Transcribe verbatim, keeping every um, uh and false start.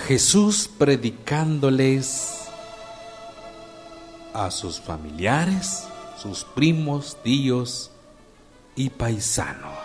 Jesús predicándoles a sus familiares, sus primos, tíos y paisanos.